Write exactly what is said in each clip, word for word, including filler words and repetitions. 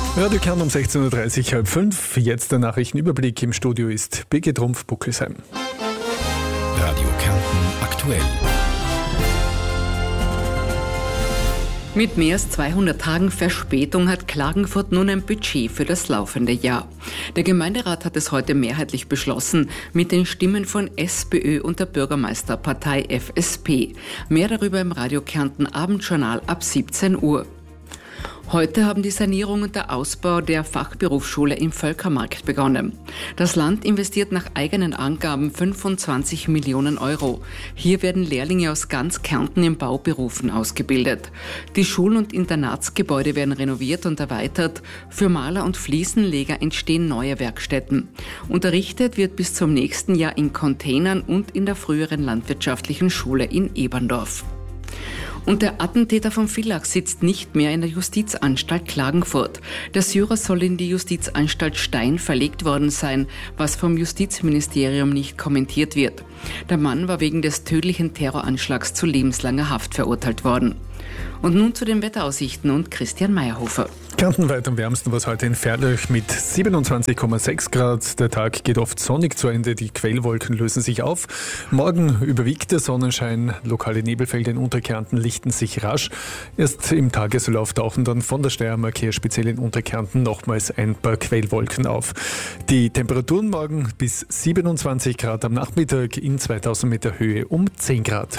Radio Kern um sechzehn Uhr dreißig, halb fünf. Jetzt der Nachrichtenüberblick. Im Studio ist Birgit Rumpf-Buckelsheim. Radio Kärnten aktuell. Mit mehr als zweihundert Tagen Verspätung hat Klagenfurt nun ein Budget für das laufende Jahr. Der Gemeinderat hat es heute mehrheitlich beschlossen, mit den Stimmen von SPÖ und der Bürgermeisterpartei F S P. Mehr darüber im Radio Kärnten Abendjournal ab siebzehn Uhr. Heute haben die Sanierung und der Ausbau der Fachberufsschule im Völkermarkt begonnen. Das Land investiert nach eigenen Angaben fünfundzwanzig Millionen Euro. Hier werden Lehrlinge aus ganz Kärnten in Bauberufen ausgebildet. Die Schul- und Internatsgebäude werden renoviert und erweitert. Für Maler und Fliesenleger entstehen neue Werkstätten. Unterrichtet wird bis zum nächsten Jahr in Containern und in der früheren landwirtschaftlichen Schule in Eberndorf. Und der Attentäter von Villach sitzt nicht mehr in der Justizanstalt Klagenfurt. Der Syrer soll in die Justizanstalt Stein verlegt worden sein, was vom Justizministerium nicht kommentiert wird. Der Mann war wegen des tödlichen Terroranschlags zu lebenslanger Haft verurteilt worden. Und nun zu den Wetteraussichten und Christian Meyerhofer. Kärnten weit am wärmsten war es heute in Verlöch mit siebenundzwanzig Komma sechs Grad. Der Tag geht oft sonnig zu Ende, die Quellwolken lösen sich auf. Morgen überwiegt der Sonnenschein, lokale Nebelfelder in Unterkärnten lichten sich rasch. Erst im Tagesverlauf tauchen dann von der Steiermark her speziell in Unterkärnten nochmals ein paar Quellwolken auf. Die Temperaturen morgen bis siebenundzwanzig Grad, am Nachmittag in zweitausend Meter Höhe um zehn Grad.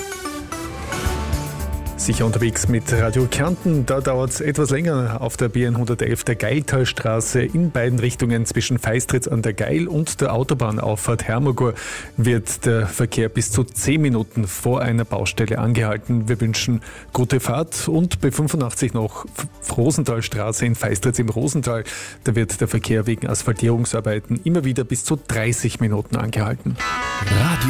Sicher unterwegs mit Radio Kärnten. Da dauert es etwas länger auf der B hundertelf der Geiltalstraße in beiden Richtungen zwischen Feistritz an der Geil und der Autobahnauffahrt Hermagor wird der Verkehr bis zu zehn Minuten vor einer Baustelle angehalten. Wir wünschen gute Fahrt und bei fünfundachtzig noch Rosenthalstraße in Feistritz im Rosental. Da wird der Verkehr wegen Asphaltierungsarbeiten immer wieder bis zu dreißig Minuten angehalten. Radio